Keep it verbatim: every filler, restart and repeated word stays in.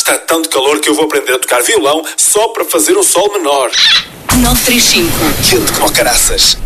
Está tão de calor que eu vou aprender a tocar violão só para fazer um sol menor. nove três cinco. Quente como caraças.